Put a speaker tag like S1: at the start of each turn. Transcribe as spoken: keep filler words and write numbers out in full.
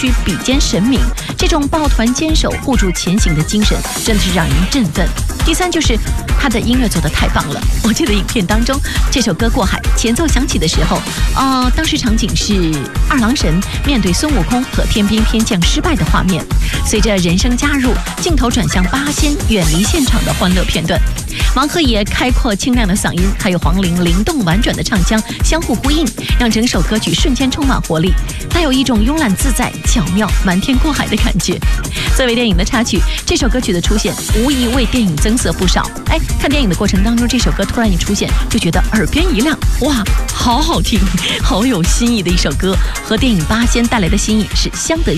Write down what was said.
S1: 须比肩神明，这种抱团坚守、互助前行的精神，真的是让人振奋。第三就是他的音乐做得太棒了，我记得影片当中这首歌《过海》前奏响起的时候，呃，当时场景是二郎神面对孙悟空和天兵天将失败的画面，随着人声加入，镜头转向八仙远离现场的欢乐片段。王鹤爷开阔清亮的嗓音，还有黄龄灵动婉转的唱腔相互呼应，让整首歌曲瞬间充满活力，带有一种慵懒自在、巧妙、瞒天过海的感觉。作为电影的插曲，这首歌曲的出现无疑为电影增色不少。哎，看电影的过程当中，这首歌突然一出现，就觉得耳边一亮，哇，好好听，好有新意的一首歌，和电影《八仙》带来的新意是相得益彰。